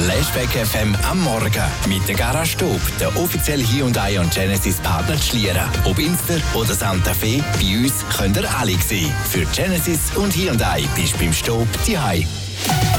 Lashback FM am Morgen mit der Garage Stub, der offizielle Hyundai und Genesis Partner Schlieren. Ob Inster oder Santa Fe, bei uns könnt ihr alle sehen. Für Genesis und Hyundai bist du beim Stub die Hai.